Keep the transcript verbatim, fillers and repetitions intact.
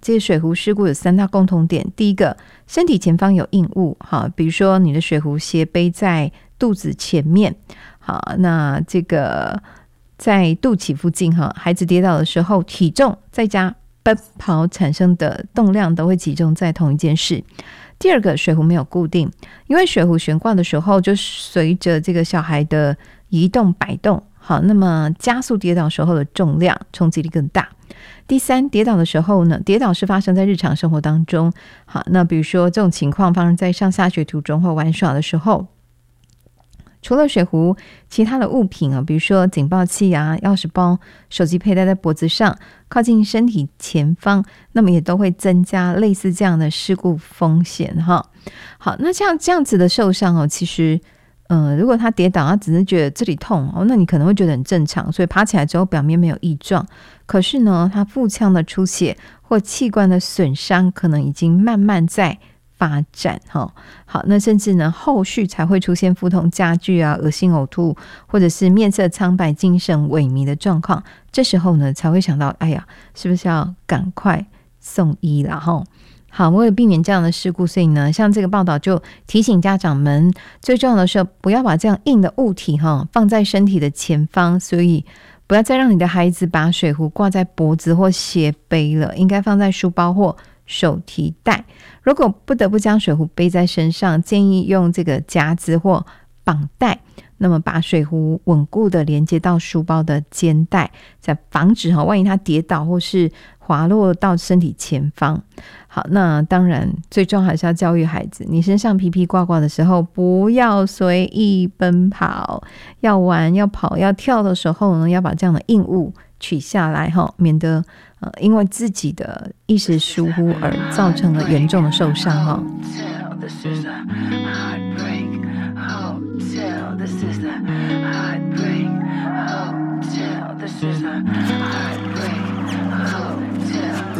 这些水壶事故有三大共同点。第一个，身体前方有硬物，好，比如说你的水壶斜背在肚子前面，好，那这个在肚脐附近，孩子跌倒的时候，体重再加奔跑产生的动量都会集中在同一件事。第二个，水壶没有固定，因为水壶悬挂的时候就随着这个小孩的移动摆动，好，那么加速跌倒时候的重量冲击力更大。第三，跌倒的时候呢，跌倒是发生在日常生活当中，好，那比如说这种情况发生在上下学途中或玩耍的时候，除了水壶，其他的物品啊，比如说警报器啊、钥匙包、手机佩戴在脖子上，靠近身体前方，那么也都会增加类似这样的事故风险哈。好，那像这样子的受伤哦，其实呃，如果他跌倒，他只是觉得这里痛哦，那你可能会觉得很正常，所以爬起来之后表面没有异状。可是呢，他腹腔的出血或器官的损伤，可能已经慢慢在发展。好，那甚至呢，后续才会出现腹痛加剧啊、恶心呕吐，或者是面色苍白、精神萎靡的状况。这时候呢，才会想到，哎呀，是不是要赶快送医啦？哈。好，为了避免这样的事故，所以呢，像这个报道就提醒家长们，最重要的是不要把这样硬的物体哈放在身体的前方，所以不要再让你的孩子把水壶挂在脖子或斜背了，应该放在书包或手提袋。如果不得不将水壶背在身上，建议用这个夹子或绑带，那么把水壶稳固的连接到书包的肩带，再防止万一它跌倒或是滑落到身体前方。好，那当然最重要还是要教育孩子，你身上皮皮挂挂的时候不要随意奔跑，要玩要跑要跳的时候呢，要把这样的硬物取下来，免得、呃、因为自己的一时疏忽而造成了严重的受伤。This is a heartbreak hotel. This is a